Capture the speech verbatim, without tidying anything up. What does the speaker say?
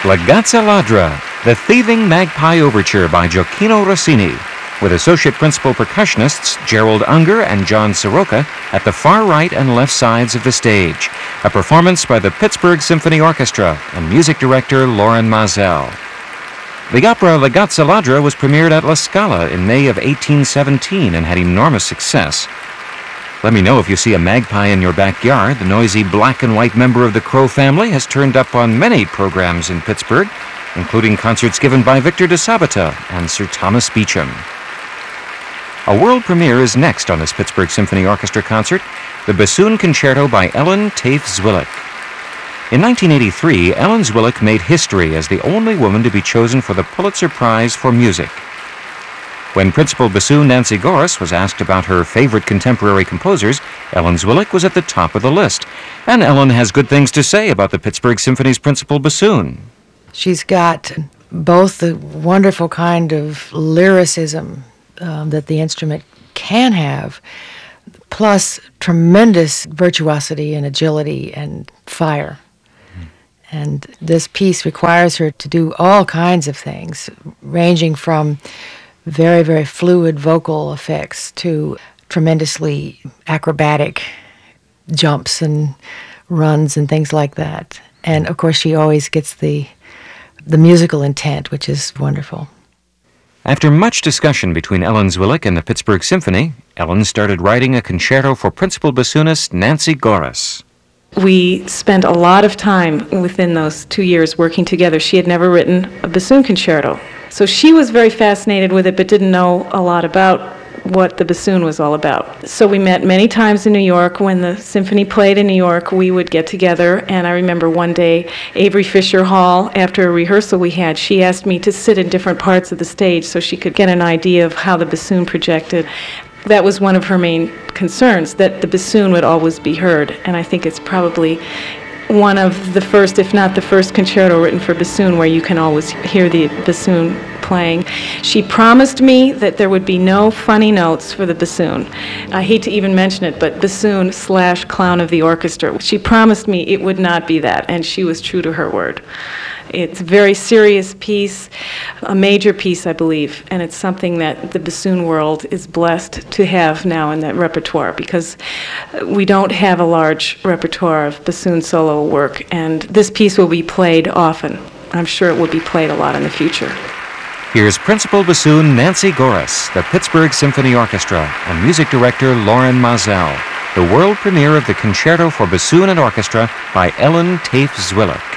La Gazza Ladra, the Thieving Magpie Overture by Gioacchino Rossini, with associate principal percussionists Gerald Unger and John Soroka at the far right and left sides of the stage, a performance by the Pittsburgh Symphony Orchestra and music director Loren Maazel. The opera La Gazza Ladra was premiered at La Scala in May of eighteen seventeen and had enormous success. Let me know if you see a magpie in your backyard. The noisy black and white member of the crow family has turned up on many programs in Pittsburgh, including concerts given by Victor de Sabata and Sir Thomas Beecham. A world premiere is next on this Pittsburgh Symphony Orchestra concert, the Bassoon Concerto by Ellen Tafe-Zwillik. In nineteen eighty-three, Ellen Zwillik made history as the only woman to be chosen for the Pulitzer Prize for Music. When principal bassoon Nancy Goris was asked about her favorite contemporary composers, Ellen Zwillik was at the top of the list. And Ellen has good things to say about the Pittsburgh Symphony's principal bassoon. She's got both the wonderful kind of lyricism um, that the instrument can have, plus tremendous virtuosity and agility and fire. Mm. And this piece requires her to do all kinds of things, ranging from very, very fluid vocal effects to tremendously acrobatic jumps and runs and things like that. And of course, she always gets the the musical intent, which is wonderful. After much discussion between Ellen Zwillik and the Pittsburgh Symphony, Ellen started writing a concerto for principal bassoonist Nancy Goris. We spent a lot of time within those two years working together. She had never written a bassoon concerto. So she was very fascinated with it, but didn't know a lot about what the bassoon was all about. So we met many times in New York. When the symphony played in New York, we would get together, and I remember one day, Avery Fisher Hall, after a rehearsal we had, she asked me to sit in different parts of the stage so she could get an idea of how the bassoon projected. That was one of her main concerns, that the bassoon would always be heard, and I think it's probably one of the first, if not the first, concerto written for bassoon where you can always hear the bassoon playing. She promised me that there would be no funny notes for the bassoon. I hate to even mention it, but bassoon slash clown of the orchestra. She promised me it would not be that, and she was true to her word. It's a very serious piece, a major piece, I believe, and it's something that the bassoon world is blessed to have now in that repertoire, because we don't have a large repertoire of bassoon solo work, and this piece will be played often. I'm sure it will be played a lot in the future. Here's principal bassoon Nancy Goris, the Pittsburgh Symphony Orchestra, and music director Loren Maazel, the world premiere of the Concerto for Bassoon and Orchestra by Ellen Tafe-Zwillik.